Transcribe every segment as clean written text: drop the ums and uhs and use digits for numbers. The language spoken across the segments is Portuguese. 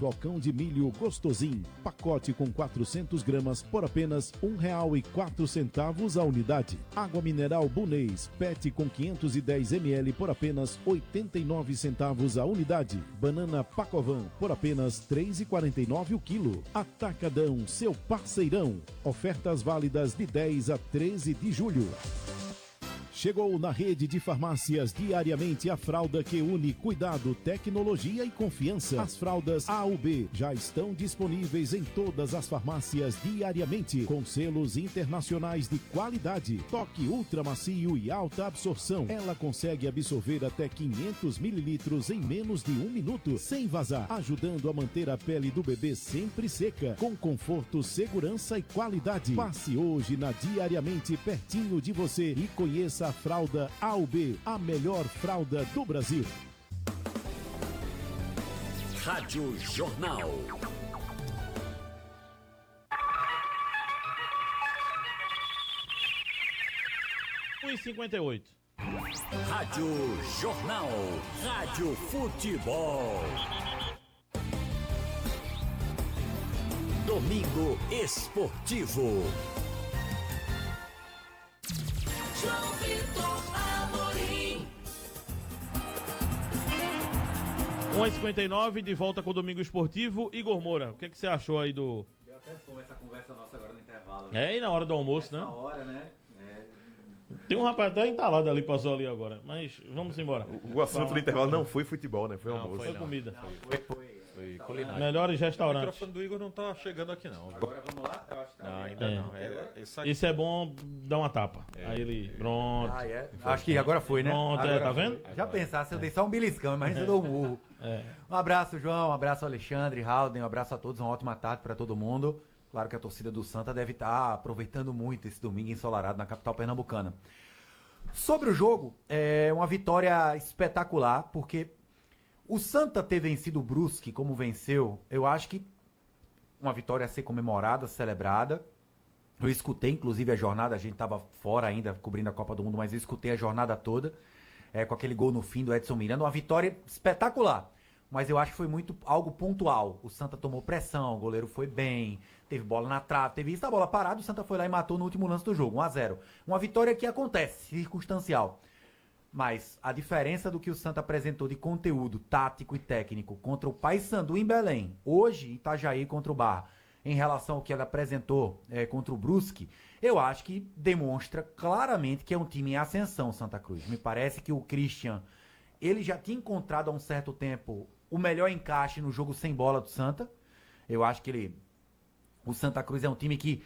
flocão de milho gostosinho. Pacote com 400 gramas por apenas R$ 1,04 a unidade. Água mineral Bunês, PET com 510 ml por apenas 89 centavos a unidade. Banana Pacovan por apenas R$ 3,49 o quilo. Atacadão, seu parceirão. Ofertas válidas de 10 a 13 de julho. Chegou na rede de farmácias diariamente a fralda que une cuidado, tecnologia e confiança. As fraldas A/B já estão disponíveis em todas as farmácias diariamente, com selos internacionais de qualidade. Toque ultra macio e alta absorção. Ela consegue absorver até 500 mililitros em menos de 1 minuto, sem vazar, ajudando a manter a pele do bebê sempre seca, com conforto, segurança e qualidade. Passe hoje na Diariamente pertinho de você e conheça a fralda A/B, a melhor fralda do Brasil. Rádio Jornal. E 58. Rádio Jornal. Rádio Futebol. Domingo Esportivo. João Vitor Amorim. 1h59, de volta com o Domingo Esportivo. Igor Moura, o que você achou aí do... Deu até fome essa conversa nossa agora no intervalo. É, e na hora do almoço, né? Na hora, né? Tem um rapaz até entalado ali, passou ali agora. Mas vamos embora. O assunto do intervalo não foi futebol, né? Foi almoço. Foi comida. Foi culinária. Melhores O restaurantes. microfone do Igor não tá chegando aqui, não. Agora vamos lá? Eu acho que tá. Não, ainda não. Isso é bom dar uma tapa. Aí ele. Pronto. Acho que agora foi, né? Pronto, agora tá vendo? Já pensasse, eu dei só um beliscão, mas eu dou um burro. Um abraço, João, um abraço, Alexandre, Halden, um abraço a todos, uma ótima tarde para todo mundo. Claro que a torcida do Santa deve estar aproveitando muito esse domingo ensolarado na capital pernambucana. Sobre o jogo, é uma vitória espetacular, porque o Santa ter vencido o Brusque como venceu, eu acho que uma vitória a ser comemorada, celebrada. Eu escutei, inclusive, a jornada, a gente estava fora ainda, cobrindo a Copa do Mundo, mas eu escutei a jornada toda, com aquele gol no fim do Edson Miranda, uma vitória espetacular. Mas eu acho que foi muito algo pontual. O Santa tomou pressão, o goleiro foi bem, teve bola na trave, teve isso, a bola parada, o Santa foi lá e matou no último lance do jogo, 1-0. Uma vitória que acontece, circunstancial. Mas a diferença do que o Santa apresentou de conteúdo tático e técnico contra o Paysandu em Belém, hoje em Itajaí contra o Barra, em relação ao que ele apresentou contra o Brusque, eu acho que demonstra claramente que é um time em ascensão, Santa Cruz. Me parece que o Christian, ele já tinha encontrado há um certo tempo o melhor encaixe no jogo sem bola do Santa. Eu acho que o Santa Cruz é um time que...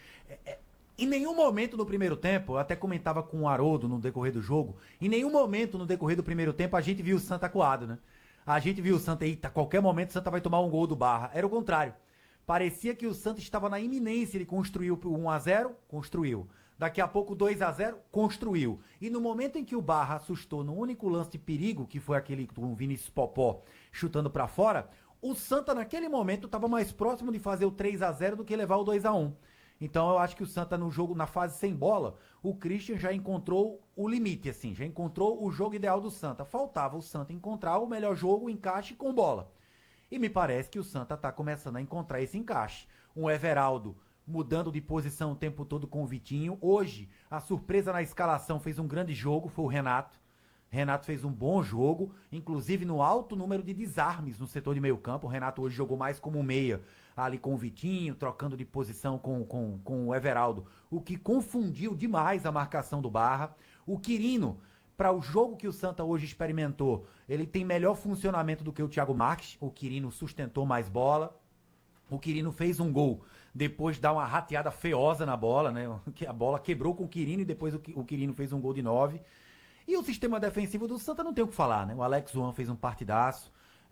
Em nenhum momento no primeiro tempo, eu até comentava com o Haroldo no decorrer do jogo, em nenhum momento no decorrer do primeiro tempo a gente viu o Santa acuado, né? A gente viu o Santa, eita, a qualquer momento o Santa vai tomar um gol do Barra. Era o contrário. Parecia que o Santa estava na iminência de construir o 1-0, construiu. Daqui a pouco 2-0, construiu. E no momento em que o Barra assustou no único lance de perigo, que foi aquele com o Vinícius Popó chutando pra fora, o Santa naquele momento estava mais próximo de fazer o 3-0 do que levar o 2-1. Então eu acho que o Santa no jogo, na fase sem bola, o Christian já encontrou o limite, assim, já encontrou o jogo ideal do Santa. Faltava o Santa encontrar o melhor jogo, o encaixe com bola. E me parece que o Santa está começando a encontrar esse encaixe. Um Everaldo mudando de posição o tempo todo com o Vitinho. Hoje, a surpresa na escalação fez um grande jogo, foi o Renato. Renato fez um bom jogo, inclusive no alto número de desarmes no setor de meio campo. O Renato hoje jogou mais como meia, ali com o Vitinho, trocando de posição com o Everaldo, o que confundiu demais a marcação do Barra. O Quirino, para o jogo que o Santa hoje experimentou, ele tem melhor funcionamento do que o Thiago Marques. O Quirino sustentou mais bola. O Quirino fez um gol depois de dar uma rateada feiosa na bola, né? A bola quebrou com o Quirino e depois o Quirino fez um gol de 9. E o sistema defensivo do Santa não tem o que falar, né? O Alex Juan fez um partidaço.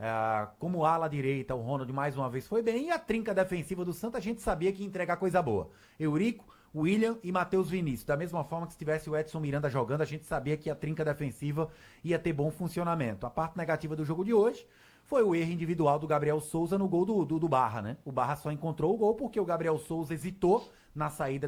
Como ala direita, o Ronald mais uma vez foi bem. E a trinca defensiva do Santa, a gente sabia que ia entregar coisa boa. Eurico, William e Matheus Vinícius. Da mesma forma que se tivesse o Edson Miranda jogando, a gente sabia que a trinca defensiva ia ter bom funcionamento. A parte negativa do jogo de hoje foi o erro individual do Gabriel Souza no gol do Barra, né? O Barra só encontrou o gol porque o Gabriel Souza hesitou na saída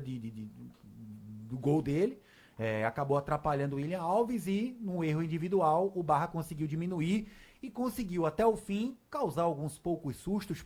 do gol dele. Acabou atrapalhando o William Alves e, no erro individual, o Barra conseguiu diminuir e conseguiu, até o fim, causar alguns poucos sustos,